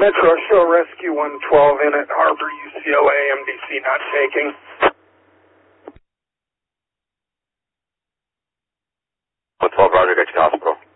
Metro, show Rescue 112 in at Harbor, UCLA, MDC not taking. 112, Roger, got you to hospital.